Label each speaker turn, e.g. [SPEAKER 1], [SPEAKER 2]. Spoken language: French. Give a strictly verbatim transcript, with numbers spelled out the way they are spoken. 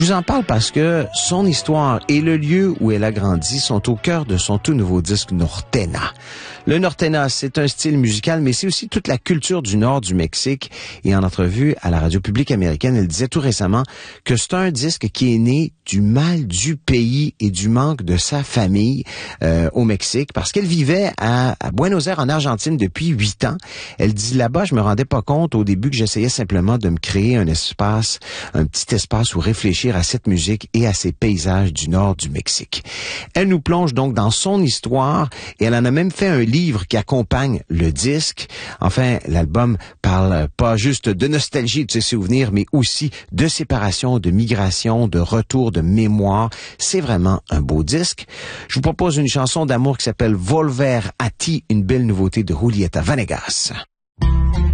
[SPEAKER 1] Je vous en parle parce que son histoire et le lieu où elle a grandi sont au cœur de son tout nouveau disque Nortena. Le Nortena, c'est un style musical, mais c'est aussi toute la culture du nord du Mexique. Et en entrevue à la radio publique américaine, elle disait tout récemment que c'est un disque qui est né du mal du pays et du manque de sa famille euh, au Mexique, parce qu'elle vivait à, à Buenos Aires, en Argentine, depuis huit ans. Elle dit là-bas, je me rendais pas compte au début que j'essayais simplement de me créer un espace, un petit espace où réfléchir à cette musique et à ces paysages du nord du Mexique. Elle nous plonge donc dans son histoire et elle en a même fait un livre qui accompagne le disque. Enfin, l'album parle pas juste de nostalgie de ses souvenirs, mais aussi de séparation, de migration, de retour, de mémoire. C'est vraiment un beau disque. Je vous propose une chanson d'amour qui s'appelle Volver a ti, une belle nouveauté de Julieta Venegas.